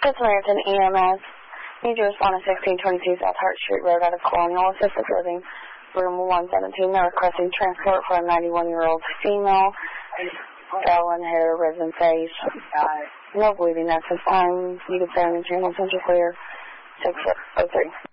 Chris Samaritan, EMS. Need to respond to 1622 South Hart Street Road out of Colonial Assisted Living, room 117. They're requesting transport for a 91-year-old female. Fell in hair, resin face. No bleeding at this time. You can say on the channel, central clear. 603.